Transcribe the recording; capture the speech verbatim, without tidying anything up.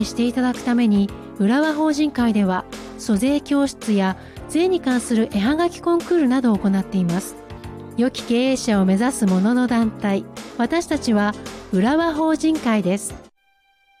していただくために、浦和法人会では租税教室や税に関する絵はがきコンクールなどを行っています。良き経営者を目指す者の団体、私たちは浦和法人会です。